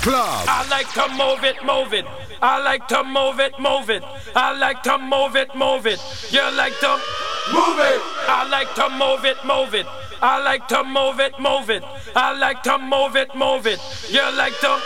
club. I like to move it, move it. I like to move it, move it. I like to move it, move it. You like to move it. I like to move it, move it. I like to move it, move it. I like to move it, move it. You like to